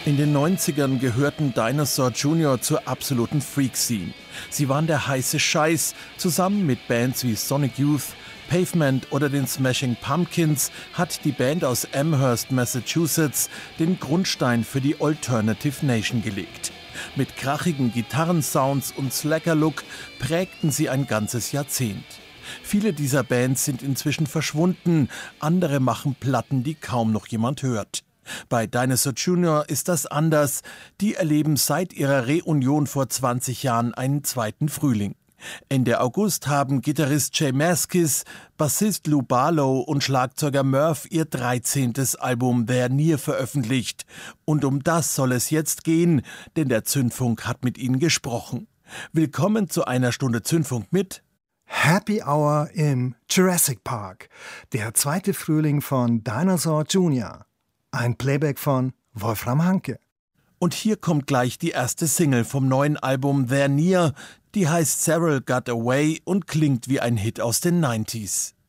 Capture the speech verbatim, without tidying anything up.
In den neunzigern gehörten Dinosaur Junior zur absoluten Freak-Scene. Sie waren der heiße Scheiß. Zusammen mit Bands wie Sonic Youth, Pavement oder den Smashing Pumpkins hat die Band aus Amherst, Massachusetts, den Grundstein für die Alternative Nation gelegt. Mit krachigen Gitarrensounds und Slacker-Look prägten sie ein ganzes Jahrzehnt. Viele dieser Bands sind inzwischen verschwunden, andere machen Platten, die kaum noch jemand hört. Bei Dinosaur Junior ist das anders. Die erleben seit ihrer Reunion vor zwanzig Jahren einen zweiten Frühling. Ende August haben Gitarrist Jay Mascis, Bassist Lou Barlow und Schlagzeuger Murph ihr dreizehntes Album There Near veröffentlicht. Und um das soll es jetzt gehen, denn der Zündfunk hat mit ihnen gesprochen. Willkommen zu einer Stunde Zündfunk mit Happy Hour im Jurassic Park, der zweite Frühling von Dinosaur Junior. Ein Playback von Wolfram Hanke. Und hier kommt gleich die erste Single vom neuen Album There Near. Die heißt Cyril Got Away und klingt wie ein Hit aus den neunziger.